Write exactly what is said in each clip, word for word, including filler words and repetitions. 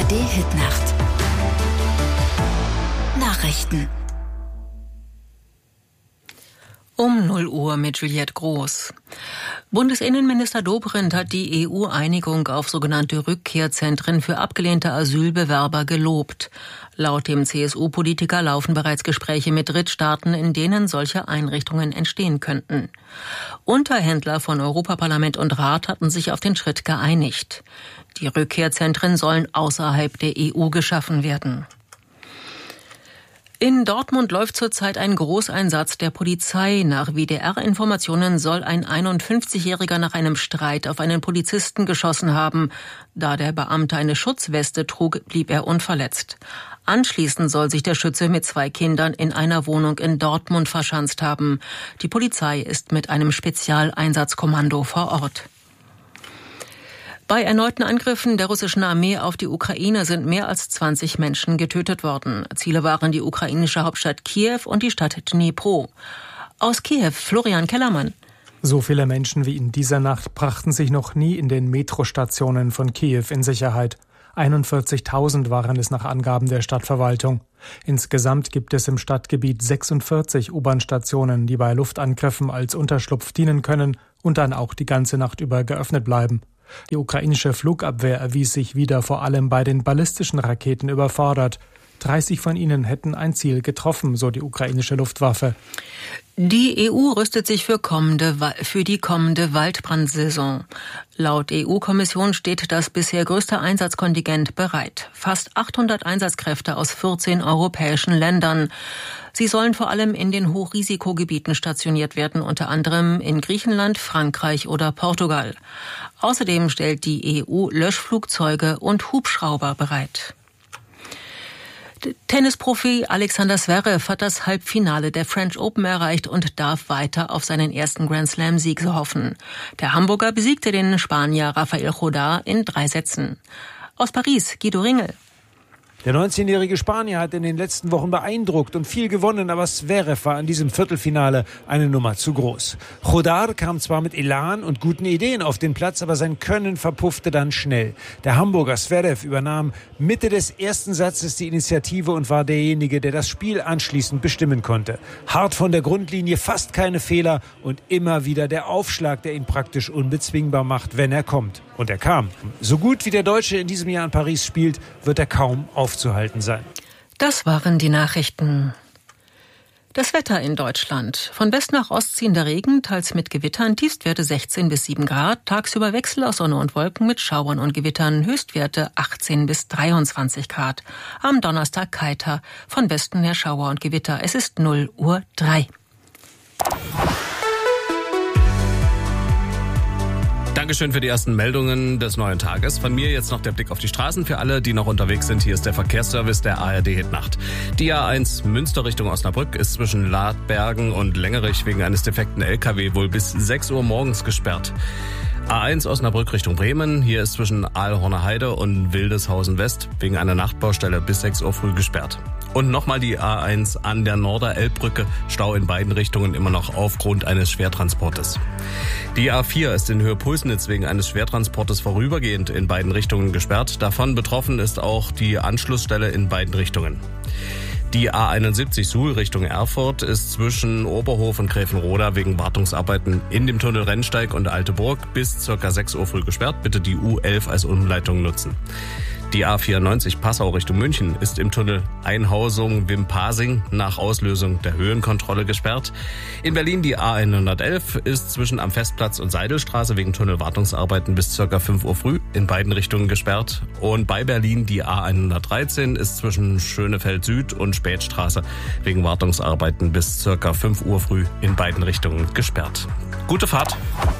R D-Hitnacht. Nachrichten. Um null Uhr mit Juliette Groß. Bundesinnenminister Dobrindt hat die E U-Einigung auf sogenannte Rückkehrzentren für abgelehnte Asylbewerber gelobt. Laut dem C S U-Politiker laufen bereits Gespräche mit Drittstaaten, in denen solche Einrichtungen entstehen könnten. Unterhändler von Europaparlament und Rat hatten sich auf den Schritt geeinigt. Die Rückkehrzentren sollen außerhalb der E U geschaffen werden. In Dortmund läuft zurzeit ein Großeinsatz der Polizei. Nach W D R-Informationen soll ein einundfünfzigjähriger nach einem Streit auf einen Polizisten geschossen haben. Da der Beamte eine Schutzweste trug, blieb er unverletzt. Anschließend soll sich der Schütze mit zwei Kindern in einer Wohnung in Dortmund verschanzt haben. Die Polizei ist mit einem Spezialeinsatzkommando vor Ort. Bei erneuten Angriffen der russischen Armee auf die Ukraine sind mehr als zwanzig Menschen getötet worden. Ziele waren die ukrainische Hauptstadt Kiew und die Stadt Dnipro. Aus Kiew, Florian Kellermann. So viele Menschen wie in dieser Nacht brachten sich noch nie in den Metrostationen von Kiew in Sicherheit. einundvierzigtausend waren es nach Angaben der Stadtverwaltung. Insgesamt gibt es im Stadtgebiet sechsundvierzig U-Bahn-Stationen, die bei Luftangriffen als Unterschlupf dienen können und dann auch die ganze Nacht über geöffnet bleiben. Die ukrainische Flugabwehr erwies sich wieder vor allem bei den ballistischen Raketen überfordert. dreißig von ihnen hätten ein Ziel getroffen, so die ukrainische Luftwaffe. Die E U rüstet sich für, kommende, für die kommende Waldbrandsaison. Laut E U-Kommission steht das bisher größte Einsatzkontingent bereit. Fast achthundert Einsatzkräfte aus vierzehn europäischen Ländern. Sie sollen vor allem in den Hochrisikogebieten stationiert werden, unter anderem in Griechenland, Frankreich oder Portugal. Außerdem stellt die E U Löschflugzeuge und Hubschrauber bereit. Tennisprofi Alexander Zverev hat das Halbfinale der French Open erreicht und darf weiter auf seinen ersten Grand-Slam-Sieg hoffen. Der Hamburger besiegte den Spanier Rafael Jodar in drei Sätzen. Aus Paris, Guido Ringel. Der neunzehnjährige Spanier hat in den letzten Wochen beeindruckt und viel gewonnen, aber Zverev war in diesem Viertelfinale eine Nummer zu groß. Jodar kam zwar mit Elan und guten Ideen auf den Platz, aber sein Können verpuffte dann schnell. Der Hamburger Zverev übernahm Mitte des ersten Satzes die Initiative und war derjenige, der das Spiel anschließend bestimmen konnte. Hart von der Grundlinie, fast keine Fehler und immer wieder der Aufschlag, der ihn praktisch unbezwingbar macht, wenn er kommt. Und er kam. So gut wie der Deutsche in diesem Jahr in Paris spielt, wird er kaum aufzuhalten sein. Das waren die Nachrichten. Das Wetter in Deutschland. Von West nach Ost ziehender Regen, teils mit Gewittern, Tiefstwerte sechzehn bis sieben Grad, tagsüber Wechsel aus Sonne und Wolken mit Schauern und Gewittern, Höchstwerte achtzehn bis dreiundzwanzig Grad. Am Donnerstag kalter, von Westen her Schauer und Gewitter. Es ist null Uhr drei. Dankeschön für die ersten Meldungen des neuen Tages. Von mir jetzt noch der Blick auf die Straßen für alle, die noch unterwegs sind. Hier ist der Verkehrsservice der A R D-Hitnacht. Die A eins Münster Richtung Osnabrück ist zwischen Ladbergen und Längerich wegen eines defekten L K W wohl bis sechs Uhr morgens gesperrt. A eins Osnabrück Richtung Bremen. Hier ist zwischen Aalhorner Heide und Wildeshausen West wegen einer Nachtbaustelle bis sechs Uhr früh gesperrt. Und nochmal die A eins an der Norder-Elbbrücke. Stau in beiden Richtungen immer noch aufgrund eines Schwertransportes. Die A vier ist in Höhe Pulsnitz wegen eines Schwertransportes vorübergehend in beiden Richtungen gesperrt. Davon betroffen ist auch die Anschlussstelle in beiden Richtungen. Die A einundsiebzig Suhl Richtung Erfurt ist zwischen Oberhof und Gräfenroda wegen Wartungsarbeiten in dem Tunnel Rennsteig und Alteburg bis ca. sechs Uhr früh gesperrt. Bitte die U elf als Umleitung nutzen. Die A vierundneunzig Passau Richtung München ist im Tunnel Einhausung-Wimpasing nach Auslösung der Höhenkontrolle gesperrt. In Berlin die A hundertelf ist zwischen am Festplatz und Seidelstraße wegen Tunnelwartungsarbeiten bis ca. fünf Uhr früh in beiden Richtungen gesperrt. Und bei Berlin die A hundertdreizehn ist zwischen Schönefeld Süd und Spätstraße wegen Wartungsarbeiten bis ca. fünf Uhr früh in beiden Richtungen gesperrt. Gute Fahrt!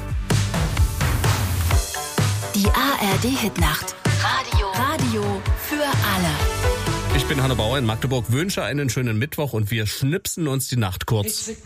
Die A R D-Hitnacht. Radio. Radio für alle. Ich bin Hanne Bauer in Magdeburg, wünsche einen schönen Mittwoch und wir schnipsen uns die Nacht kurz.